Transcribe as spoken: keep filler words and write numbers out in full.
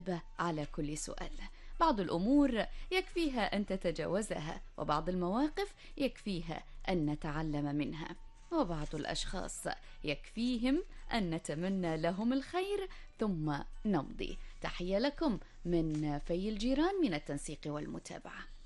على كل سؤال. بعض الأمور يكفيها أن تتجاوزها، وبعض المواقف يكفيها أن نتعلم منها، وبعض الأشخاص يكفيهم أن نتمنى لهم الخير ثم نمضي. تحية لكم من في الجيران من التنسيق والمتابعة.